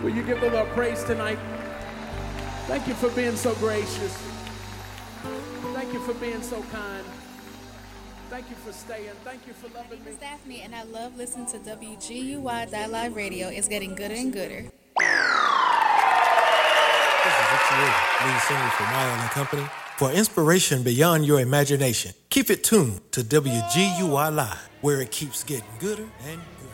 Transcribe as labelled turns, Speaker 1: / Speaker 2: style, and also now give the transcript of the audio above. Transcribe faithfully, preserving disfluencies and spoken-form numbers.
Speaker 1: Will you give the Lord praise tonight? Thank you for being so gracious. Thank you for being so kind. Thank you for staying. Thank you for loving me.
Speaker 2: My name is Daphne, and I love listening to W G U Y Live Radio. It's getting gooder and gooder.
Speaker 3: This is Richie Ray, lead singer for Mile and Company. For inspiration beyond your imagination, keep it tuned to W G U Y Live, where it keeps getting gooder and gooder.